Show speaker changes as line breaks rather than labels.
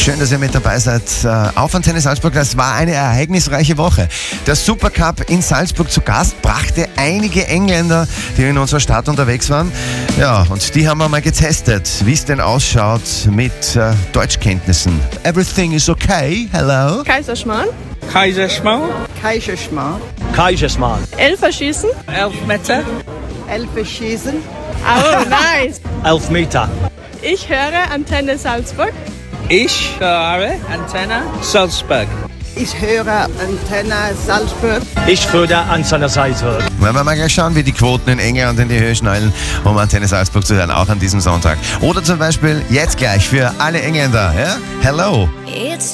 Schön, dass ihr mit dabei seid auf Antenne Salzburg. Das war eine ereignisreiche Woche. Der Supercup in Salzburg zu Gast brachte einige Engländer, die in unserer Stadt unterwegs waren. Ja, und die haben wir mal getestet, wie es denn ausschaut mit Deutschkenntnissen. Everything is okay. Hello.
Kaiserschmarrn.
Kaiserschmarrn.
Kaiserschmarrn.
Kaiserschmarrn.
Elferschießen.
Elfmeter.
Elferschießen.
Oh, nice.
Elfmeter.
Ich höre Antenne Salzburg.
Ich höre Antenne Salzburg.
Ich höre Antenne Salzburg.
Ich würde Antenne Salzburg.
Wollen wir mal gleich schauen, wie die Quoten in England in die Höhe schnallen, um Antenne Salzburg zu hören, auch an diesem Sonntag. Oder zum Beispiel jetzt gleich für alle Engländer. Ja? Hello.
It's